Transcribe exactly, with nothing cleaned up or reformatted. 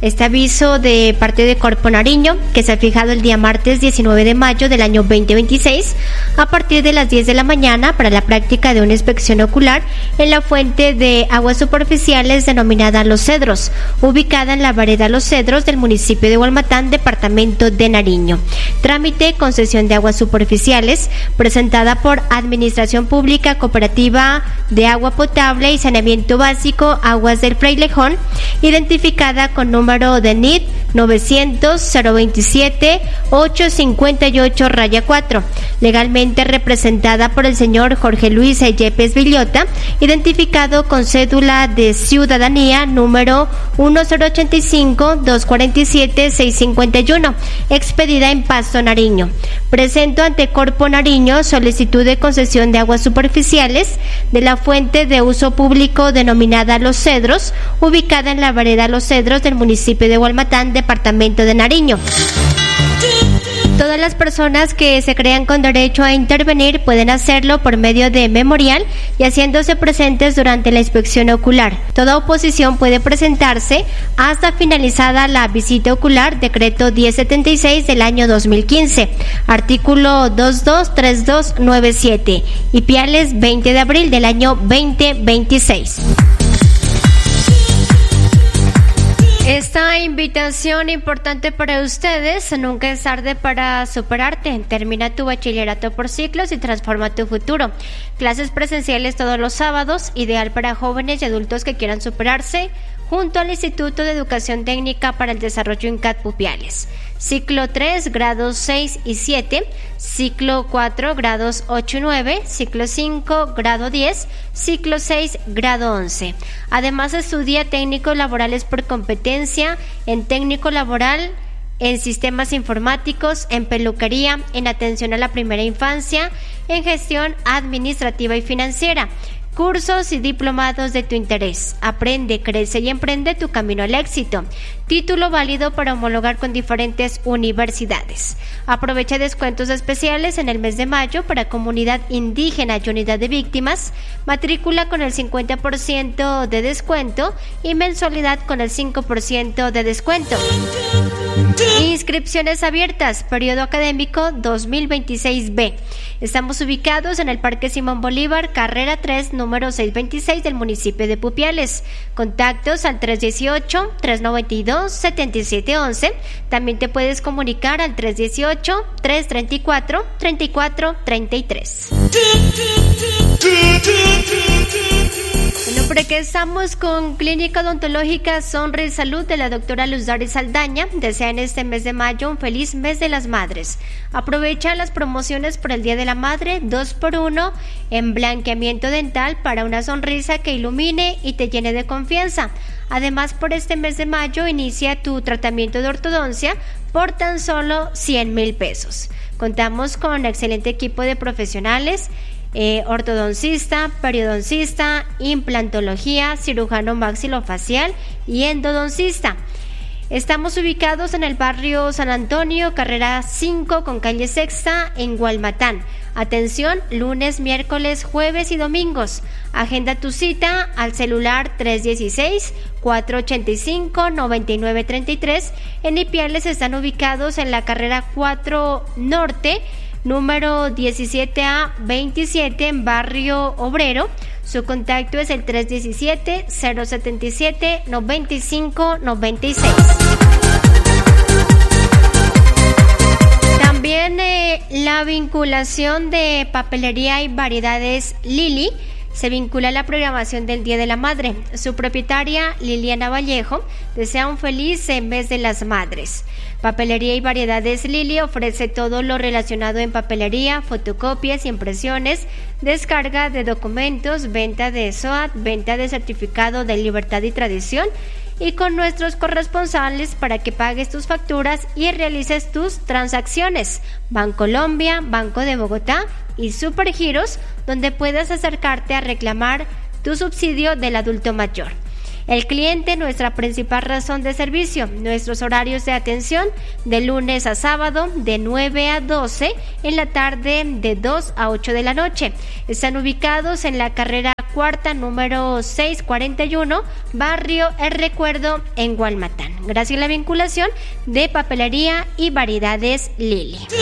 Este aviso de parte de Corpo Nariño, que se ha fijado el día martes diecinueve de mayo del año veinte veintiséis, a partir de las diez de la mañana, para la práctica de una inspección ocular en la fuente de aguas superficiales denominada Los Cedros, ubicada en la vereda Los Cedros del municipio de Hualmatán, departamento de Nariño. Trámite concesión de aguas superficiales, presentada por Administración Pública Cooperativa de Agua Potable y Saneamiento Básico Aguas del Frailejón, identificada con número de N I D novecientos cero veintisiete ochocientos cincuenta y ocho cuatro, legalmente representada por el señor Jorge Luis Yepes Villota, identificado con cédula de ciudadanía número uno cero ocho cinco dos cuatro siete seis cinco uno, expedida en Pasto, Nariño. Presento ante Corpo Nariño solicitud de concesión de aguas superficiales de la fuente de uso público denominada Los Cedros, ubicada en la vereda Los Cedros del municipio de Hualmatán, departamento de Nariño. Todas las personas que se crean con derecho a intervenir pueden hacerlo por medio de memorial y haciéndose presentes durante la inspección ocular. Toda oposición puede presentarse hasta finalizada la visita ocular, decreto diez setenta y seis del año dos mil quince, artículo dos dos tres dos nueve siete, y Piales veinte de abril del año veinte veintiséis. Esta invitación importante para ustedes: nunca es tarde para superarte. Termina tu bachillerato por ciclos y transforma tu futuro. Clases presenciales todos los sábados, ideal para jóvenes y adultos que quieran superarse, junto al Instituto de Educación Técnica para el Desarrollo INCAT Pupiales. Ciclo tres, grados seis y siete, ciclo cuatro, grados ocho y nueve, ciclo cinco, grado diez, ciclo seis, grado once. Además, estudia técnicos laborales por competencia, en técnico laboral, en sistemas informáticos, en peluquería, en atención a la primera infancia, en gestión administrativa y financiera. Cursos y diplomados de tu interés. Aprende, crece y emprende tu camino al éxito. Título válido para homologar con diferentes universidades. Aprovecha descuentos especiales en el mes de mayo para comunidad indígena y unidad de víctimas. Matrícula con el cincuenta por ciento de descuento y mensualidad con el cinco por ciento de descuento. Inscripciones abiertas, periodo académico dos mil veintiséis B. Estamos ubicados en el Parque Simón Bolívar, carrera tres, número seiscientos veintiséis del municipio de Pupiales. Contactos al tres dieciocho, tres noventa y dos, setenta y siete once. También te puedes comunicar al tres dieciocho, tres treinta y cuatro, treinta y cuatro treinta y tres. Bueno, por aquí estamos con Clínica Odontológica Sonre Salud de la doctora Luz Dari Saldaña. Desean este mes de mayo un feliz mes de las madres. Aprovecha las promociones por el Día de la Madre, dos por uno en blanqueamiento dental para una sonrisa que ilumine y te llene de confianza. Además, por este mes de mayo inicia tu tratamiento de ortodoncia por tan solo cien mil pesos. Contamos con un excelente equipo de profesionales: Eh, ortodoncista, periodoncista, implantología, cirujano maxilofacial y endodoncista. Estamos ubicados en el barrio San Antonio, carrera cinco con calle Sexta, en Hualmatán. Atención, lunes, miércoles, jueves y domingos. Agenda tu cita al celular tres dieciséis, cuatro ochenta y cinco, noventa y nueve treinta y tres. En Ipiales están ubicados en la carrera cuatro Norte, número diecisiete A veintisiete, en Barrio Obrero. Su contacto es el tres diecisiete, cero setenta y siete, noventa y cinco noventa y seis. También eh, la vinculación de Papelería y Variedades Lili se vincula a la programación del Día de la Madre. Su propietaria, Liliana Vallejo, desea un feliz mes de las madres. Papelería y Variedades Lili ofrece todo lo relacionado en papelería, fotocopias y impresiones, descarga de documentos, venta de S O A T, venta de certificado de libertad y tradición, y con nuestros corresponsales para que pagues tus facturas y realices tus transacciones. Bancolombia, Banco de Bogotá y Supergiros, donde puedas acercarte a reclamar tu subsidio del adulto mayor. El cliente, nuestra principal razón de servicio. Nuestros horarios de atención: de lunes a sábado de nueve a doce, en la tarde de dos a ocho de la noche. Están ubicados en la carrera Cuarta, número seiscientos cuarenta y uno, barrio El Recuerdo, en Gualmatán. Gracias a la vinculación de Papelería y Variedades Lili.